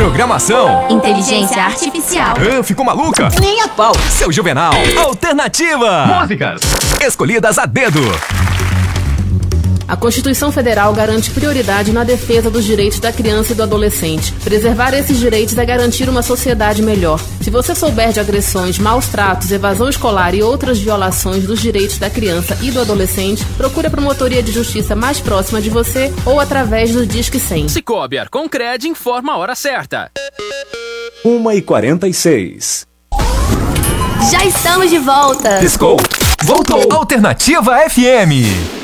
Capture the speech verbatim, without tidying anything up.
Programação. Inteligência artificial. Ah, ficou maluca? Nem a pau. Seu Juvenal. Alternativa. Músicas escolhidas a dedo. A Constituição Federal garante prioridade na defesa dos direitos da criança e do adolescente. Preservar esses direitos é garantir uma sociedade melhor. Se você souber de agressões, maus tratos, evasão escolar e outras violações dos direitos da criança e do adolescente, procure a promotoria de justiça mais próxima de você ou através do Disque cem. Cicobi Arconcred informa a hora certa. uma e quarenta e seis. Já estamos de volta. Piscou. Voltou. Alternativa F M.